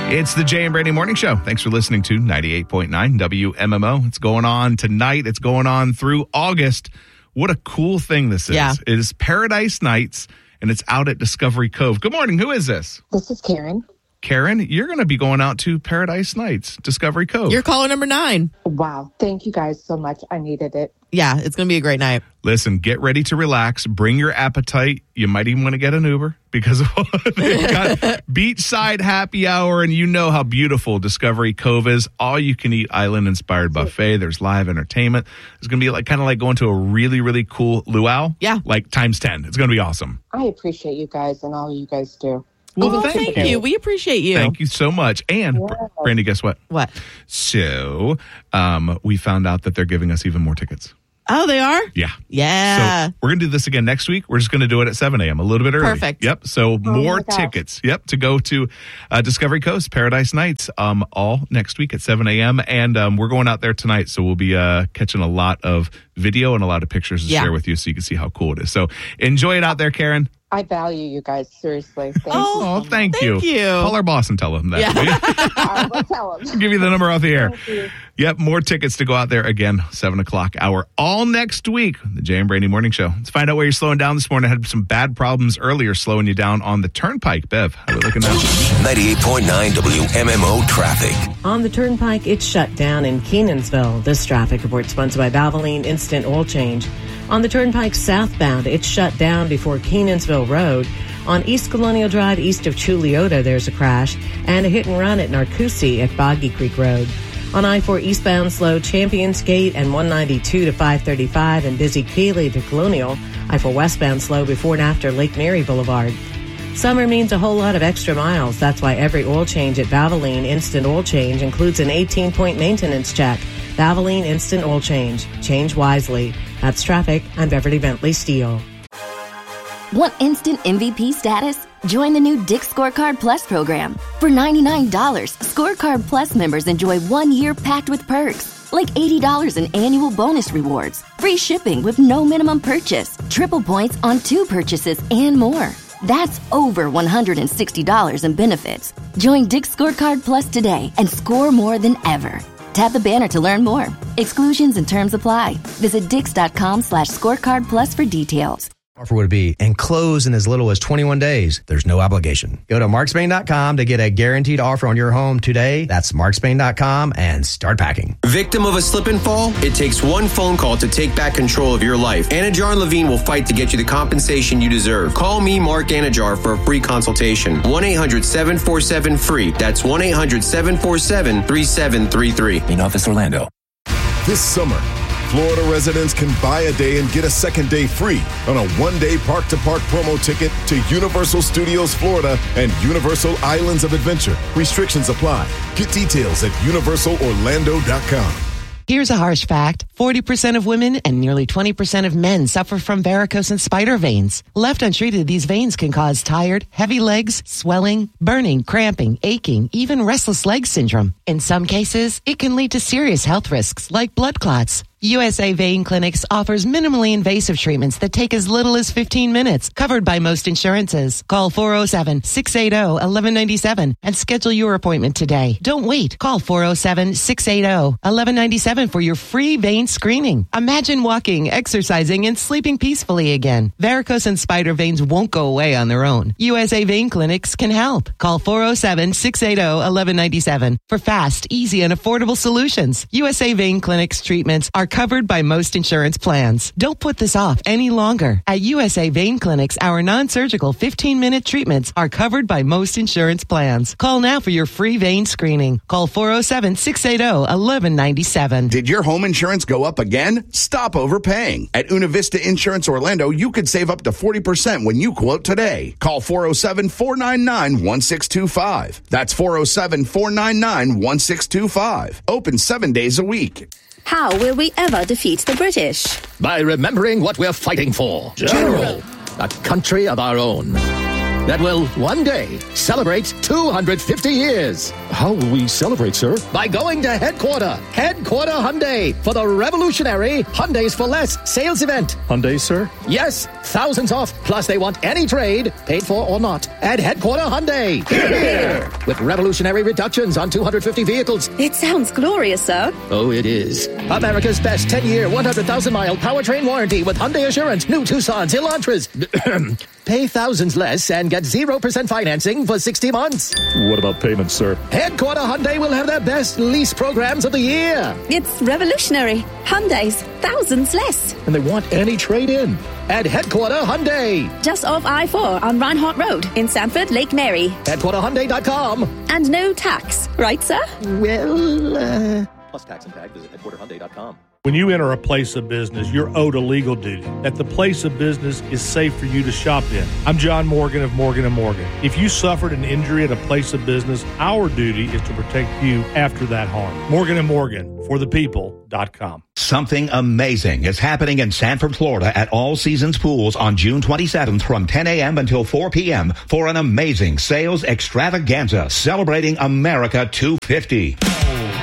It's the Jay and Brady Morning Show. Thanks for listening to 98.9 WMMO. It's going on tonight. It's going on through August. What a cool thing this is. Yeah. It is Paradise Nights, and it's out at Discovery Cove. Good morning. Who is this? This is Karen. Karen, you're going to be going out to Paradise Nights, Discovery Cove. You're caller number 9. Wow. Thank you guys so much. I needed it. Yeah, it's going to be a great night. Listen, get ready to relax. Bring your appetite. You might even want to get an Uber because they've got beachside happy hour, and you know how beautiful Discovery Cove is. All-you-can-eat island-inspired buffet. There's live entertainment. It's going to be kind of going to a really, really cool luau. Yeah. Like times 10. It's going to be awesome. I appreciate you guys and all you guys do. Well, thank you. We appreciate you. Thank you so much. And, Yeah. Brandy, guess what? What? So, we found out that they're giving us even more tickets. Oh, they are? Yeah. Yeah. So we're going to do this again next week. We're just going to do it at 7 a.m., a little bit early. Perfect. Yep. So more my gosh. tickets. Yep. To go to Discovery Coast, Paradise Nights, all next week at 7 a.m. And we're going out there tonight. So we'll be catching a lot of video and a lot of pictures to share with you so you can see how cool it is. So enjoy it out there, Karen. I value you guys, seriously. Thank Oh, you. thank you. Call our boss and tell him that. Yeah. I will tell them. Give you the number off the air. Thank you. Yep, more tickets to go out there again, 7 o'clock hour, all next week, the Jay and Brady Morning Show. Let's find out where you're slowing down this morning. I had some bad problems earlier slowing you down on the Turnpike. Bev, how are we looking now? 98.9 WMMO traffic. On the Turnpike, it's shut down in Kenansville. This traffic report sponsored by Valvoline Instant Oil Change. On the Turnpike southbound, it's shut down before Kenansville Road. On East Colonial Drive, east of Chuliota, there's a crash, and a hit and run at Narcoossee at Boggy Creek Road. On I-4 eastbound, slow Champions Gate and 192 to 535 and busy Keeley to Colonial. I-4 westbound, slow before and after Lake Mary Boulevard. Summer means a whole lot of extra miles. That's why every oil change at Valvoline Instant Oil Change includes an 18-point maintenance check. Valvoline Instant Oil Change. Change wisely. That's traffic. I'm Beverly Bentley Steele. Want instant MVP status? Join the new Dick's Scorecard Plus program. For $99, Scorecard Plus members enjoy 1 year packed with perks, like $80 in annual bonus rewards, free shipping with no minimum purchase, triple points on 2 purchases, and more. That's over $160 in benefits. Join Dick's Scorecard Plus today and score more than ever. Tap the banner to learn more. Exclusions and terms apply. Visit Dix.com/scorecard plus for details. Offer would be and close in as little as 21 days. There's no obligation. Go to markspain.com to get a guaranteed offer on your home today. That's markspain.com and start packing. Victim of a slip and fall? It takes one phone call to take back control of your life. Anajar and Levine will fight to get you the compensation you deserve. Call me, Mark Anajar, for a free consultation. 1-800-747-FREE. That's 1-800-747-3733. In Office Orlando. This summer, Florida residents can buy a day and get a second day free on a one-day park-to-park promo ticket to Universal Studios Florida and Universal Islands of Adventure. Restrictions apply. Get details at universalorlando.com. Here's a harsh fact. 40% of women and nearly 20% of men suffer from varicose and spider veins. Left untreated, these veins can cause tired, heavy legs, swelling, burning, cramping, aching, even restless leg syndrome. In some cases, it can lead to serious health risks like blood clots. USA Vein Clinics offers minimally invasive treatments that take as little as 15 minutes, covered by most insurances. Call 407-680-1197 and schedule your appointment today. Don't wait. Call 407-680-1197 for your free vein screening. Imagine walking, exercising, and sleeping peacefully again. Varicose and spider veins won't go away on their own. USA Vein Clinics can help. Call 407-680-1197 for fast, easy, and affordable solutions. USA Vein Clinics treatments are covered by most insurance plans. Don't put this off any longer. At USA Vein Clinics, our non-surgical 15-minute treatments are covered by most insurance plans. Call now for your free vein screening. Call 407-680-1197. Did your home insurance go up again? Stop overpaying. At Una Vista Insurance Orlando, you could save up to 40% when you quote today. Call 407-499-1625. That's 407-499-1625. Open 7 days a week. How will we ever defeat the British? By remembering what we're fighting for. General. A country of our own. that will one day celebrate 250 years. How will we celebrate, sir? By going to Headquarter Hyundai, for the revolutionary Hyundai's for Less sales event. Hyundai, sir? Yes, thousands off, plus they want any trade, paid for or not, at Headquarter Hyundai. Here. With revolutionary reductions on 250 vehicles. It sounds glorious, sir. Oh, it is. America's best 10-year, 100,000-mile powertrain warranty with Hyundai Assurance. New Tucsons, Elantras. Pay thousands less and get 0% financing for 60 months. What about payments, sir? Headquarter Hyundai will have their best lease programs of the year. It's revolutionary. Hyundai's thousands less. And they want any trade-in. At Headquarter Hyundai. Just off I-4 on Reinhardt Road in Sanford, Lake Mary. HeadquarterHyundai.com. And no tax, right, sir? Well, plus tax and tag, visit HeadquarterHyundai.com. When you enter a place of business, you're owed a legal duty that the place of business is safe for you to shop in. I'm John Morgan of Morgan & Morgan. If you suffered an injury at a place of business, our duty is to protect you after that harm. Morgan & Morgan, forthepeople.com. Something amazing is happening in Sanford, Florida at All Seasons Pools on June 27th from 10 a.m. until 4 p.m. for an amazing sales extravaganza celebrating America 250.